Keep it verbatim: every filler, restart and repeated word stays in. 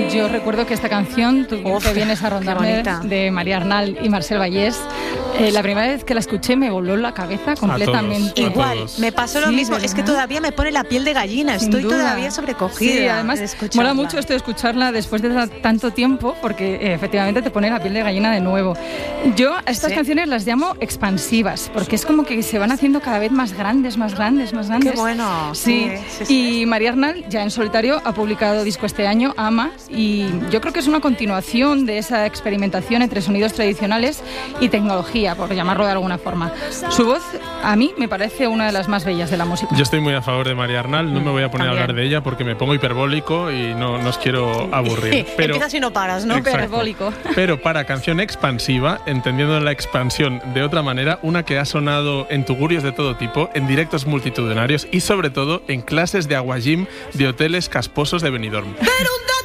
yo recuerdo que esta canción, Tú Uf, que vienes a rondarme, de María Arnal y Marcel Vallés, eh, la primera vez que la escuché me voló la cabeza completamente. Todos, Igual, me pasó lo sí, mismo, ¿verdad? Es que todavía me pone la piel de gallina, Sin estoy duda. todavía sobrecogida. Sí, además mola mucho esto de escucharla después de tanto tiempo, porque eh, efectivamente te pone la piel de gallina de nuevo. Yo a estas Sí. canciones las llamo expansivas, porque es como que se van haciendo cada vez más grandes, más grandes, más grandes. Qué bueno. Sí, sí, sí, y María Arnal ya en solitario ha publicado disco este año, Ama, y yo creo que es una continuación de esa experimentación entre sonidos tradicionales y tecnología, por llamarlo de alguna forma. Su voz a mí me parece una de las más bellas de la música. Yo estoy muy a favor de María Arnal, no me voy a poner También. a hablar de ella porque me pongo hiperbólico y no, no os quiero aburrir. Pero, Empiezas y no paras, ¿no? Exacto. Hiperbólico. Pero para canción expansiva, entendiendo la expansión de otra manera, una que ha sonado en tugurios de todo tipo, en directos multitudinarios y sobre todo en clases de aguagym de hoteles casposos de Benidorm. Era un